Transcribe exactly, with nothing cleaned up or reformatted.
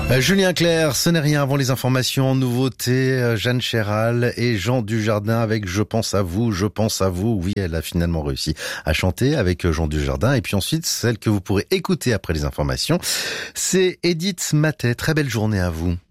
Euh, Julien Clerc, ce n'est rien avant les informations, nouveautés, euh, Jeanne Chéral et Jean Dujardin avec Je pense à vous, je pense à vous. Oui, elle a finalement réussi à chanter avec euh, Jean Dujardin. Et puis ensuite, celle que vous pourrez écouter après les informations, c'est Edith Matet. Très belle journée à vous.